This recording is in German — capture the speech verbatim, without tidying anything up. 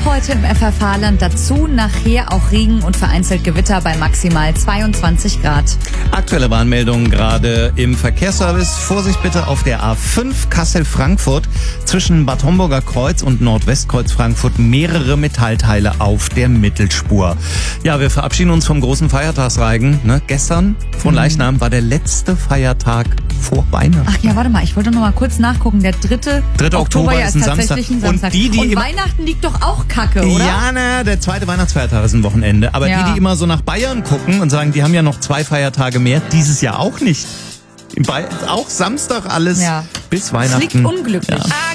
heute im F F H-Land. Dazu nachher auch Regen und vereinzelt Gewitter bei maximal zweiundzwanzig Grad. Aktuelle Warnmeldungen gerade im Verkehrsservice. Vorsicht bitte auf der A fünf Kassel-Frankfurt. Zwischen Bad Homburger Kreuz und Nordwestkreuz Frankfurt mehrere Metallteile auf der Mittelspur. Ja, wir verabschieden uns vom großen Feiertagsreigen. Ne? Gestern, von Leichnam, war der letzte Feiertag vor Weihnachten. Ach ja, warte mal, ich wollte noch mal kurz nachgucken. Der dritte dritte Oktober ja, ist ein tatsächlich Samstag. ein Samstag. Und, die, die und immer, Weihnachten liegt doch auch Kacke, oder? Ja, na, der zweite Weihnachtsfeiertag ist ein Wochenende. Aber ja. die, die immer so nach Bayern gucken und sagen, die haben ja noch zwei Feiertage mehr, dieses Jahr auch nicht. Auch Samstag alles ja. bis Weihnachten. Es liegt unglücklich. Ja.